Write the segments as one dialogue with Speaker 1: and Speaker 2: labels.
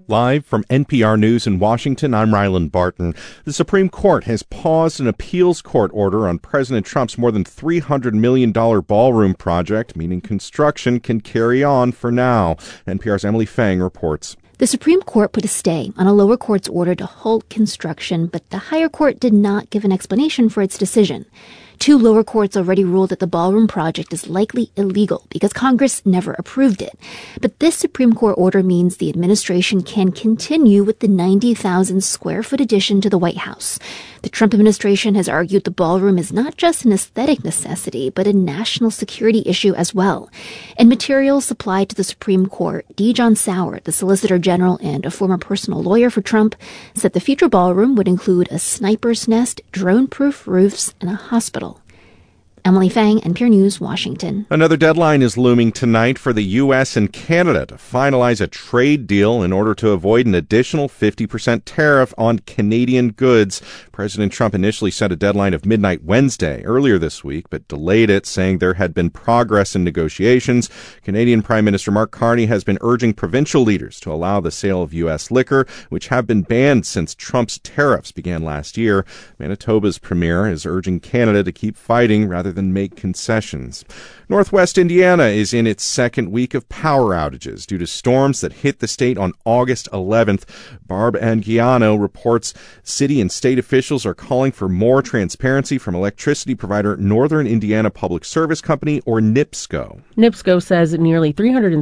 Speaker 1: Live from NPR News in Washington, I'm Ryland Barton. The Supreme Court has paused an appeals court order on President Trump's more than $300 million ballroom project, meaning construction can carry on for now. NPR's Emily Fang reports.
Speaker 2: The Supreme Court put a stay on a lower court's order to halt construction, but the higher court did not give an explanation for its decision. Two lower courts already ruled that the ballroom project is likely illegal because Congress never approved it. But this Supreme Court order means the administration can continue with the 90,000 square foot addition to the White House. The Trump administration has argued the ballroom is not just an aesthetic necessity, but a national security issue as well. In materials supplied to the Supreme Court, D. John Sauer, the Solicitor General and a former personal lawyer for Trump, said the future ballroom would include a sniper's nest, drone-proof roofs, and a hospital. Emily Fang, NPR News, Washington.
Speaker 1: Another deadline is looming tonight for the U.S. and Canada to finalize a trade deal in order to avoid an additional 50% tariff on Canadian goods. President Trump initially set a deadline of midnight Wednesday earlier this week, but delayed it, saying there had been progress in negotiations. Canadian Prime Minister Mark Carney has been urging provincial leaders to allow the sale of U.S. liquor, which have been banned since Trump's tariffs began last year. Manitoba's premier is urging Canada to keep fighting rather than make concessions. Northwest Indiana is in its second week of power outages due to storms that hit the state on August 11th. Barb Anguiano reports city and state officials are calling for more transparency from electricity provider Northern Indiana Public Service Company, or NIPSCO.
Speaker 3: NIPSCO says nearly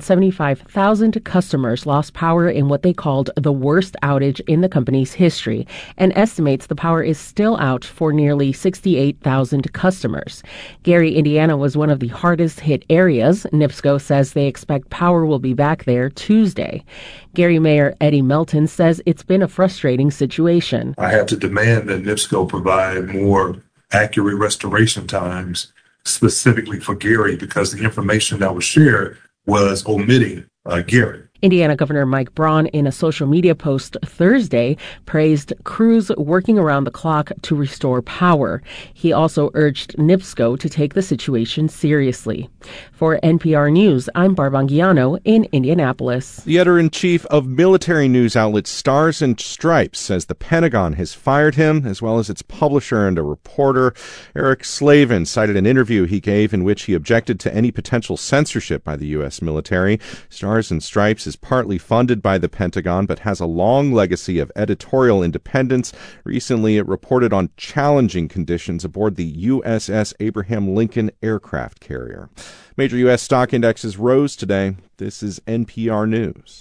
Speaker 3: 375,000 customers lost power in what they called the worst outage in the company's history, and estimates the power is still out for nearly 68,000 customers. Gary, Indiana was one of the hardest hit areas. NIPSCO says they expect power will be back there Tuesday. Gary Mayor Eddie Melton says it's been a frustrating situation.
Speaker 4: I have to demand that NIPSCO provide more accurate restoration times specifically for Gary because the information that was shared was omitting Gary.
Speaker 3: Indiana Governor Mike Braun, in a social media post Thursday, praised crews working around the clock to restore power. He also urged NIPSCO to take the situation seriously. For NPR News, I'm Barb Anguiano in Indianapolis.
Speaker 1: The editor-in-chief of military news outlet Stars and Stripes says the Pentagon has fired him, as well as its publisher and a reporter. Eric Slavin cited an interview he gave in which he objected to any potential censorship by the U.S. military. Stars and Stripes is partly funded by the Pentagon, but has a long legacy of editorial independence. Recently, it reported on challenging conditions aboard the USS Abraham Lincoln aircraft carrier. Major U.S. stock indexes rose today. This is NPR News.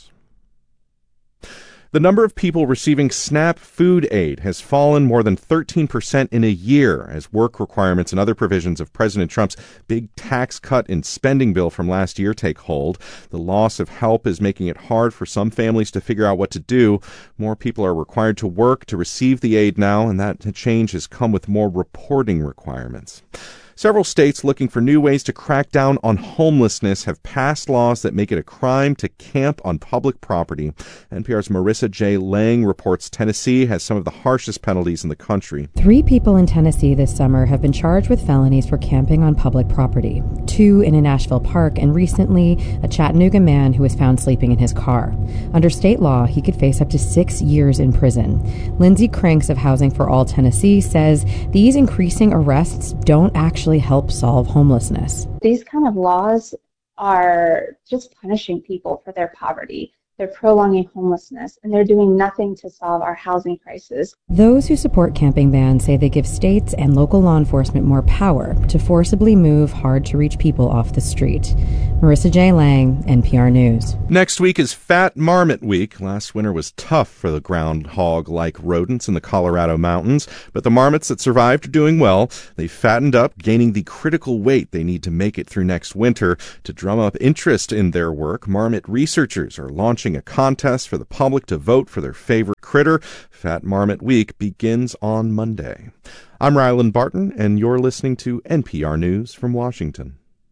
Speaker 1: The number of people receiving SNAP food aid has fallen more than 13% in a year as work requirements and other provisions of President Trump's big tax cut and spending bill from last year take hold. The loss of help is making it hard for some families to figure out what to do. More people are required to work to receive the aid now, and that change has come with more reporting requirements. Several states looking for new ways to crack down on homelessness have passed laws that make it a crime to camp on public property. NPR's Marissa J. Lang reports Tennessee has some of the harshest penalties in the country.
Speaker 5: 3 people in Tennessee this summer have been charged with felonies for camping on public property. 2 in a Nashville park, and recently a Chattanooga man who was found sleeping in his car. Under state law, he could face up to 6 years in prison. Lindsay Cranks of Housing for All Tennessee says these increasing arrests don't actually help solve homelessness.
Speaker 6: These kind of laws are just punishing people for their poverty. They're prolonging homelessness, and they're doing nothing to solve our housing crisis.
Speaker 5: Those who support camping bans say they give states and local law enforcement more power to forcibly move hard-to-reach people off the street. Marissa J. Lang, NPR News.
Speaker 1: Next week is Fat Marmot Week. Last winter was tough for the groundhog-like rodents in the Colorado mountains, but the marmots that survived are doing well. They fattened up, gaining the critical weight they need to make it through next winter. To drum up interest in their work, marmot researchers are launching a contest for the public to vote for their favorite critter. Fat Marmot Week begins on Monday. I'm Ryland Barton, and you're listening to NPR News from Washington.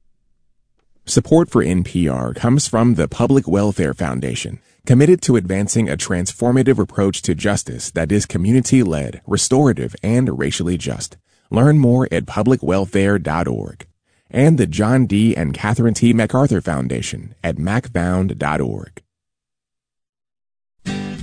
Speaker 7: Support for NPR comes from the Public Welfare Foundation, committed to advancing a transformative approach to justice that is community-led, restorative, and racially just. Learn more at publicwelfare.org. And the John D. and Catherine T. MacArthur Foundation at macfound.org.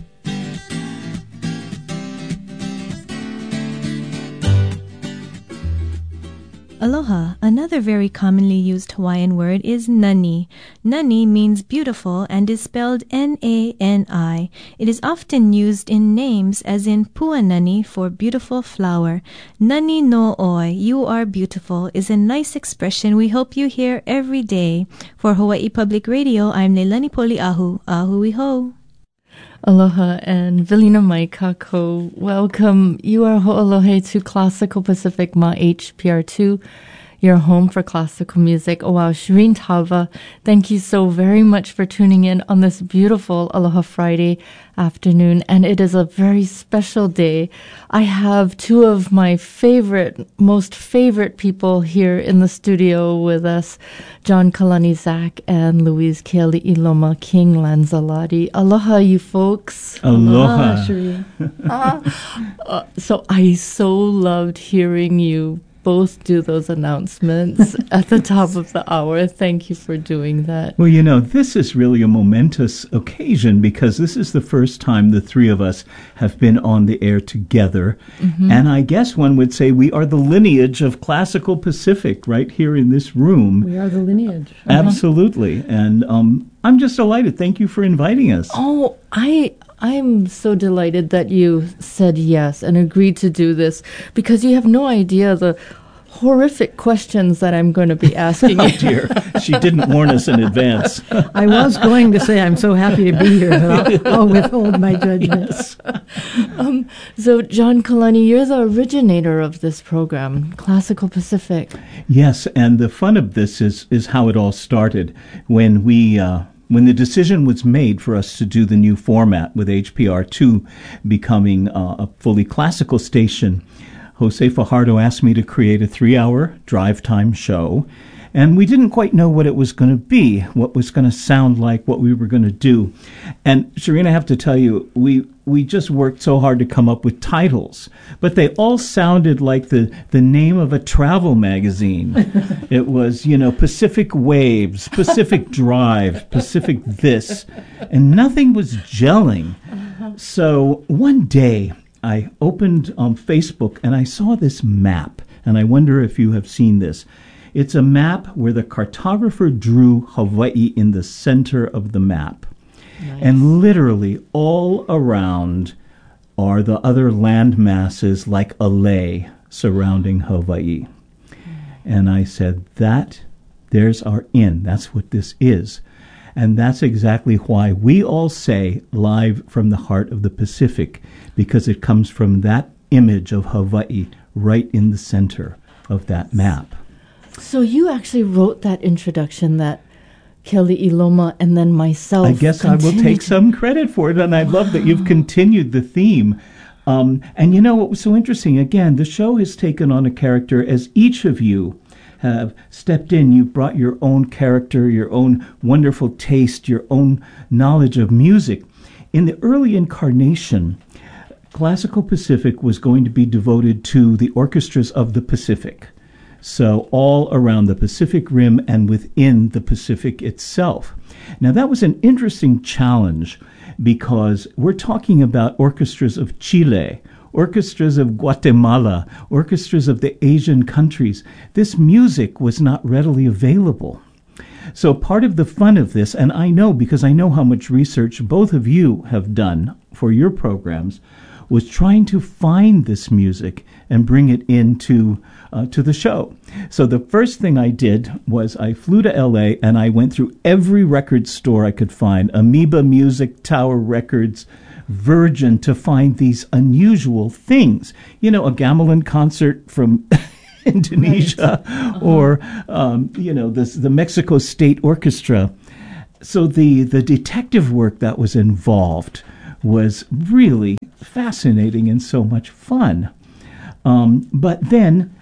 Speaker 8: Aloha. Another very commonly used Hawaiian word is nani. Nani means beautiful and is spelled N-A-N-I. It is often used in names as in puanani for beautiful flower. Nani no oi, you are beautiful, is a nice expression we hope you hear every day. For Hawaii Public Radio, I'm Leilani Poli'ahu. Ahui ho.
Speaker 9: Aloha and Velina Maikako, welcome. You are ho'olohe to Classical Pacific Ma HPR2, your home for classical music. Oh wow, Shireen Tava, thank you so very much for tuning in on this beautiful Aloha Friday afternoon, and it is a very special day. I have two of my most favorite people here in the studio with us, John Kalani Zach and Louise Keali'iloma King Lanzalati. Aloha, you folks.
Speaker 10: Aloha.
Speaker 9: Shireen. So I so loved hearing you both do those announcements at the top of the hour. Thank you for doing that.
Speaker 10: Well, this is really a momentous occasion because this is the first time the three of us have been on the air together. Mm-hmm. And I guess one would say we are the lineage of Classical Pacific right here in this room.
Speaker 9: We are the lineage.
Speaker 10: Absolutely. And I'm just delighted. Thank you for inviting us.
Speaker 9: Oh, I'm so delighted that you said yes and agreed to do this because you have no idea the horrific questions that I'm going to be asking you.
Speaker 10: Oh dear, she didn't warn us in advance.
Speaker 11: I was going to say I'm so happy to be here, but I'll withhold my judgment.
Speaker 10: Yes.
Speaker 9: So, John Kalani, you're the originator of this program, Classical Pacific.
Speaker 10: Yes, and the fun of this is how it all started when when the decision was made for us to do the new format with HPR2 becoming a fully classical station. Jose Fajardo asked me to create a 3-hour drive time show, and we didn't quite know what it was going to be, what was going to sound like, what we were going to do. And Shireen, I have to tell you, we just worked so hard to come up with titles, but they all sounded like the name of a travel magazine. It was, Pacific Waves, Pacific Drive, Pacific this, and nothing was gelling. So one day I opened Facebook and I saw this map, and I wonder if you have seen this. It's a map where the cartographer drew Hawaii in the center of the map. Nice. And literally all around are the other land masses like a lei surrounding Hawaii. And I said, there's our inn. That's what this is. And that's exactly why we all say live from the heart of the Pacific, because it comes from that image of Hawaii right in the center of that map.
Speaker 9: So you actually wrote that introduction that Keali'iloma and then myself
Speaker 10: I guess I will take some credit for it, and I love that you've continued the theme. And what was so interesting, again, the show has taken on a character as each of you have stepped in. You brought your own character, your own wonderful taste, your own knowledge of music. In the early incarnation, Classical Pacific was going to be devoted to the orchestras of the Pacific. So all around the Pacific Rim and within the Pacific itself. Now that was an interesting challenge because we're talking about orchestras of Chile, orchestras of Guatemala, orchestras of the Asian countries. This music was not readily available. So part of the fun of this, and I know because I know how much research both of you have done for your programs, was trying to find this music and bring it into to the show. So the first thing I did was I flew to LA and I went through every record store I could find, Amoeba Music, Tower Records, Virgin, to find these unusual things. A gamelan concert from Indonesia, right. Or the Mexico State Orchestra. So the detective work that was involved was really fascinating and so much fun. But then,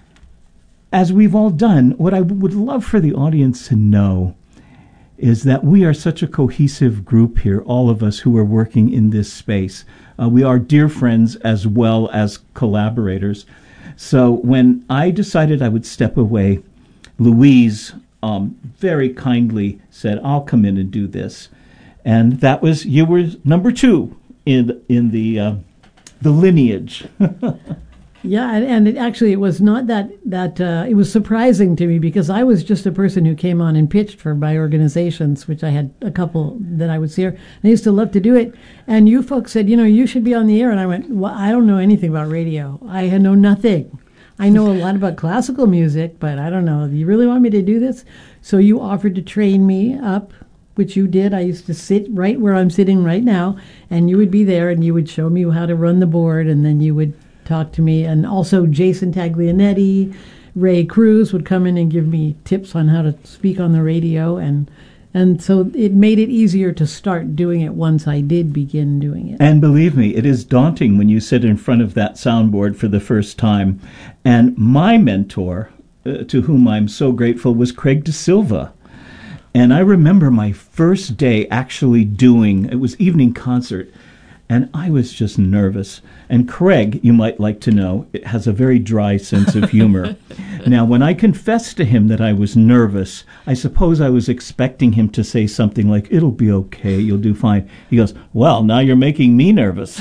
Speaker 10: as we've all done, what I would love for the audience to know is that we are such a cohesive group here, all of us who are working in this space. We are dear friends as well as collaborators. So when I decided I would step away, Louise very kindly said, I'll come in and do this. And that was, you were number 2 in the lineage.
Speaker 11: Yeah, and it was not that it was surprising to me because I was just a person who came on and pitched for my organizations, which I had a couple that I would see her. And I used to love to do it. And you folks said, you should be on the air. And I went, well, I don't know anything about radio. I know nothing. I know a lot about classical music, but I don't know. You really want me to do this? So you offered to train me up, which you did. I used to sit right where I'm sitting right now, and you would be there, and you would show me how to run the board, and then you would talk to me. And also Jason Taglianetti, Ray Cruz would come in and give me tips on how to speak on the radio, and so it made it easier to start doing it once I did begin doing it.
Speaker 10: And believe me, it is daunting when you sit in front of that soundboard for the first time. And my mentor, to whom I'm so grateful, was Craig De Silva. And I remember my first day actually it was evening concert, and I was just nervous. And Craig, you might like to know, has a very dry sense of humor. Now, when I confessed to him that I was nervous, I suppose I was expecting him to say something like, "It'll be okay, you'll do fine." He goes, "Well, now you're making me nervous."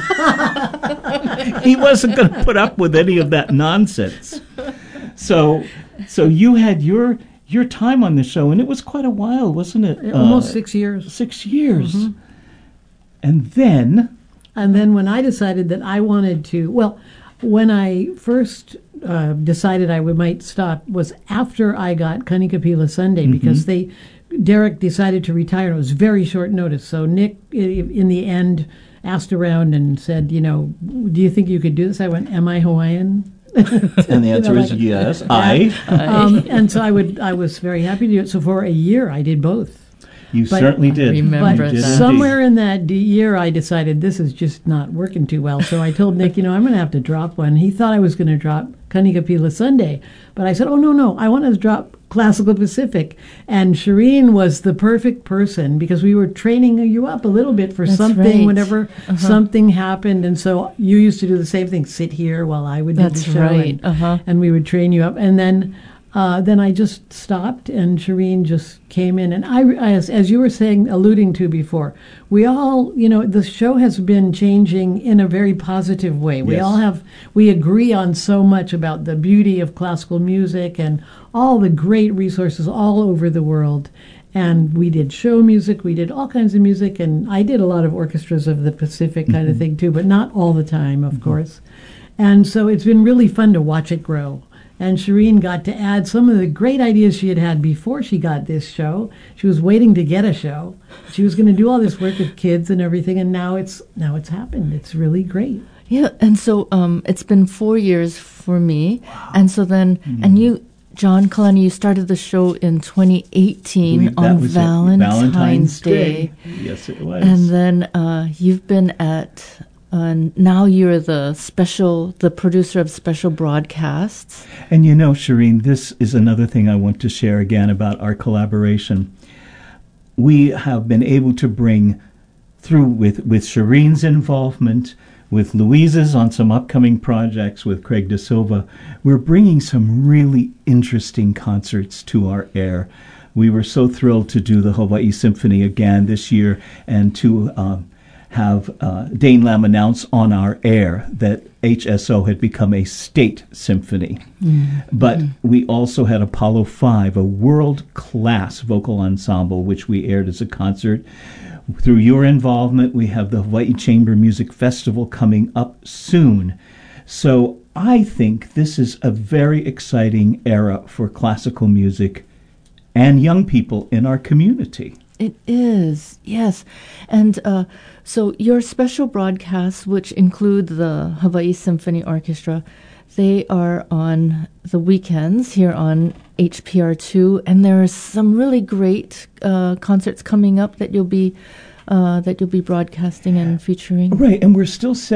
Speaker 10: He wasn't going to put up with any of that nonsense. So you had your time on the show, and it was quite a while, wasn't it?
Speaker 11: Almost 6 years.
Speaker 10: 6 years.
Speaker 11: Mm-hmm.
Speaker 10: And then
Speaker 11: when I decided that I wanted to, when I first decided I might stop was after I got Kanikapila Sunday, because Derek decided to retire. It was very short notice. So Nick, in the end, asked around and said, do you think you could do this? I went, am I Hawaiian?
Speaker 10: And the answer is yes.
Speaker 11: And so I was very happy to do it. So for a year, I did both.
Speaker 10: You certainly did.
Speaker 8: Remember
Speaker 11: but somewhere in that year, I decided this is just not working too well. So I told Nick, I'm going to have to drop one. He thought I was going to drop Kanikapila Sunday. But I said, oh, no, I want to drop Classical Pacific. And Shireen was the perfect person because we were training you up a little bit for something whenever something happened. And so you used to do the same thing, sit here while I would do the show. And we would train you up. And then I just stopped, and Shireen just came in. And I as you were alluding to before, we all, the show has been changing in a very positive way. Yes. We agree on so much about the beauty of classical music and all the great resources all over the world. And we did show music, we did all kinds of music, and I did a lot of orchestras of the Pacific kind of thing too, but not all the time, of course. And so it's been really fun to watch it grow. And Shireen got to add some of the great ideas she had before she got this show. She was waiting to get a show. She was going to do all this work with kids and everything, and now it's happened. It's really great.
Speaker 9: Yeah, and so it's been 4 years for me. Wow. And so then, and you, John Kalani, you started the show in 2018 on Valentine's Day.
Speaker 10: Yes, it was.
Speaker 9: And then you've been at... now you're the producer of special broadcasts.
Speaker 10: And Shireen, this is another thing I want to share again about our collaboration. We have been able to bring through with Shireen's involvement, with Louise's on some upcoming projects, with Craig De Silva, we're bringing some really interesting concerts to our air. We were so thrilled to do the Hawaii Symphony again this year, and to have Dane Lamb announce on our air that HSO had become a state symphony. But we also had Apollo 5, a world-class vocal ensemble, which we aired as a concert. Through your involvement, we have the Hawaii Chamber Music Festival coming up soon. So I think this is a very exciting era for classical music and young people in our community.
Speaker 9: It is, yes. And so your special broadcasts, which include the Hawaii Symphony Orchestra, they are on the weekends here on HPR2, and there are some really great concerts coming up that you'll be broadcasting and featuring.
Speaker 10: Right, and we're still